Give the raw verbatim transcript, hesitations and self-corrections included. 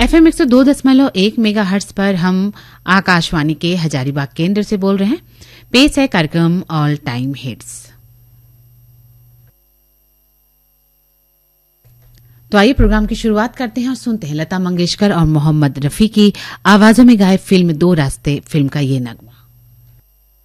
FM एक सौ दो दशमलव एक मेगा हर्ट्ज पर हम आकाशवाणी के हजारीबाग केंद्र से बोल रहे हैं। पेश है कार्यक्रम ऑल टाइम हिट्स। तो आइए प्रोग्राम की शुरुआत करते हैं और सुनते हैं लता मंगेशकर और मोहम्मद रफी की आवाजों में गाए फिल्म दो रास्ते फिल्म का ये नगमा।